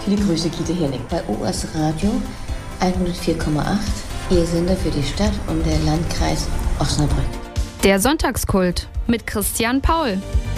Viele Grüße, Kita Hirnig, bei OS Radio 104,8, Ihr Sender für die Stadt und der Landkreis Osnabrück. Der Sonntagskult mit Christian Paul.